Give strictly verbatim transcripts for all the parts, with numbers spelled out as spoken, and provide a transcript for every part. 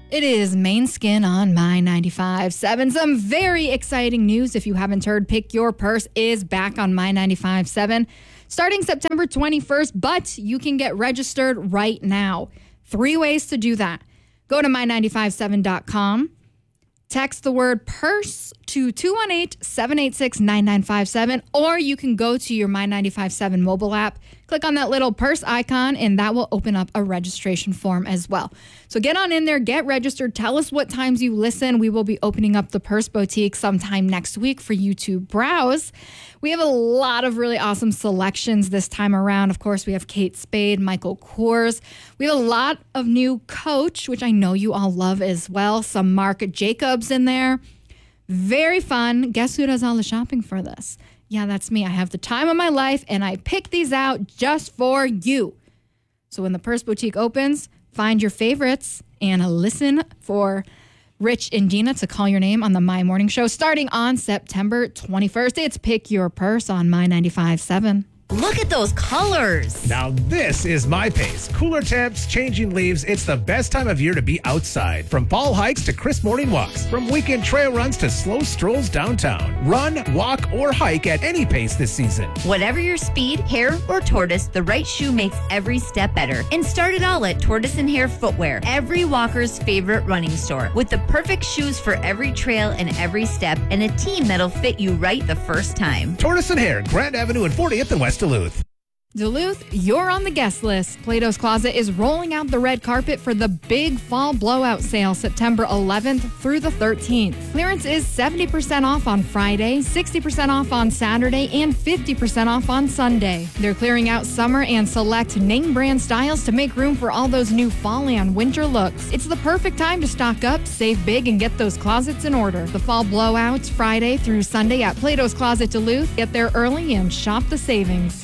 It is Main Skin on My ninety-five point seven. Some very exciting news. If you haven't heard, Pick Your Purse is back on My ninety-five point seven starting September twenty-first, but you can get registered right now. Three ways to do that. Go to my ninety five seven dot com. Text the word purse to two one eight, seven eight six, nine nine five seven, or you can go to your My ninety-five point seven mobile app, click on that little purse icon, and that will open up a registration form as well. So get on in there, get registered, tell us what times you listen. We will be opening up the Purse Boutique sometime next week for you to browse. We have a lot of really awesome selections this time around. Of course, we have Kate Spade, Michael Kors. We have a lot of new Coach, which I know you all love as well. Some Marc Jacobs in there. Very fun. Guess who does all the shopping for this? Yeah, that's me. I have the time of my life, and I pick these out just for you. So when the Purse Boutique opens, find your favorites and listen for Rich and Dina to Call Your Name on the My Morning Show starting on September twenty-first. It's Pick Your Purse on My ninety-five point seven. Look at those colors. Now this is my pace. Cooler temps, changing leaves. It's the best time of year to be outside. From fall hikes to crisp morning walks. From weekend trail runs to slow strolls downtown. Run, walk, or hike at any pace this season. Whatever your speed, hair, or tortoise, the right shoe makes every step better. And start it all at Tortoise and Hare Footwear, every walker's favorite running store. With the perfect shoes for every trail and every step, and a team that'll fit you right the first time. Tortoise and Hare, Grand Avenue and fortieth and West Duluth. Duluth, you're on the guest list. Plato's Closet is rolling out the red carpet for the big fall blowout sale September eleventh through the thirteenth. Clearance is seventy percent off on Friday, sixty percent off on Saturday, and fifty percent off on Sunday. They're clearing out summer and select name brand styles to make room for all those new fall and winter looks. It's the perfect time to stock up, save big, and get those closets in order. The fall blowouts Friday through Sunday at Plato's Closet Duluth. Get there early and shop the savings.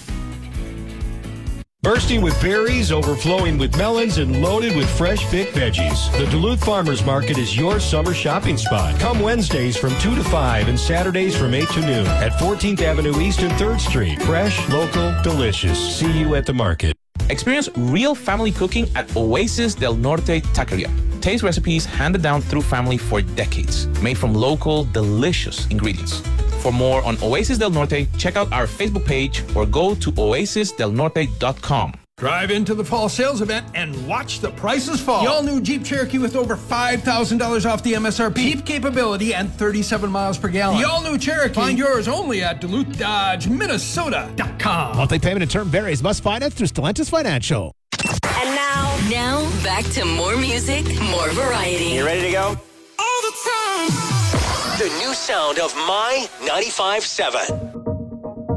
Bursting with berries, overflowing with melons, and loaded with fresh Vic veggies. The Duluth Farmers Market is your summer shopping spot. Come Wednesdays from two to five and Saturdays from eight to noon at fourteenth Avenue East and third Street. Fresh, local, delicious. See you at the market. Experience real family cooking at Oasis del Norte Taqueria. Taste recipes handed down through family for decades, made from local, delicious ingredients. For more on Oasis del Norte, check out our Facebook page or go to oasis del norte dot com. Drive into the fall sales event and watch the prices fall. The all-new Jeep Cherokee with over five thousand dollars off the M S R P, Jeep capability, and thirty-seven miles per gallon. The all-new Cherokee. Find yours only at Duluth Dodge Minnesota dot com. Monthly payment and term varies. Must finance through Stellantis Financial. And now, now back to more music, more variety. You ready to go? all the time. The new sound of My ninety-five point seven.